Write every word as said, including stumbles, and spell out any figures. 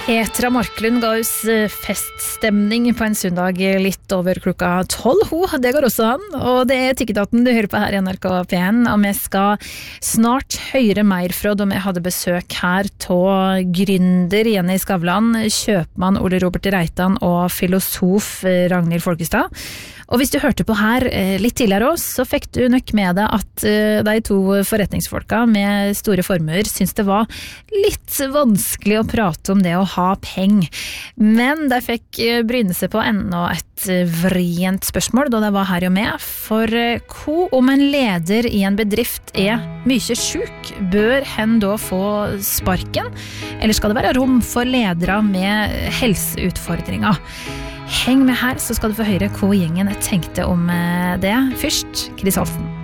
Petra Marklund ga oss feststemning på en søndag litt over klokka tolv. Ho, det går også an, og det er Tikketaten du hører på her i N R K P en, og vi skal snart høre mer fra da vi hadde besøk her til gründer Jenny Skavlan, kjøpmann Ole Robert Reitan og filosof Ragnhild Folkestad. Og hvis du hørte på her litt tidligere også, så fikk du nok med deg at de to forretningsfolka med store formuer syntes det var litt vanskelig å prate om det å ha peng. Men de fikk bryne seg på enda et vrient spørsmål da de var her og med. For hva om en leder i en bedrift er mye syk? Bør hen da få sparken? Eller skal det være rom for ledere med helseutfordringer? Heng med her, så skal du få høre hva gjengen tenkte om det. Først, Chris Halsen.